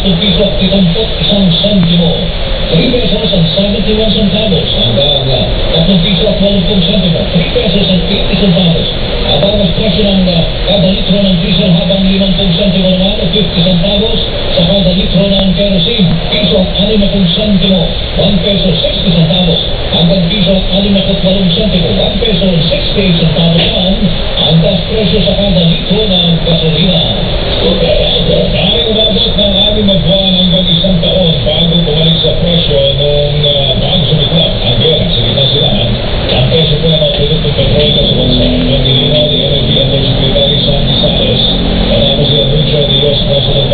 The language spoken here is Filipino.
piso at 71 sentimo. 3 pesos and 71 centavos hanggang 3 piso at 80 sentimo. 3 pesos and 80 centavos. Habang mas presyo ng kada litro ng diesel habang 50 sentimo naman o 50 centavos sa kada litro ng kerosene. Piso at 60 sentimo. 1 peso 60 centavos hanggang piso at 68 sentimo. 1 peso 68 centavos naman ang gas presyo sa kada litro ng gasolina. Tayo umabot ng 6 na buwan hanggang 1 taon bago